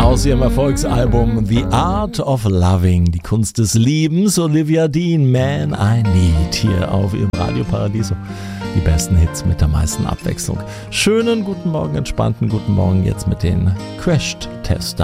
aus ihrem Erfolgsalbum The Art of Loving, die Kunst des Liebens. Olivia Dean, Man I Need, hier auf ihrem Radio Paradiso. Die besten Hits mit der meisten Abwechslung. Schönen guten Morgen, entspannten guten Morgen jetzt mit den Crashtester.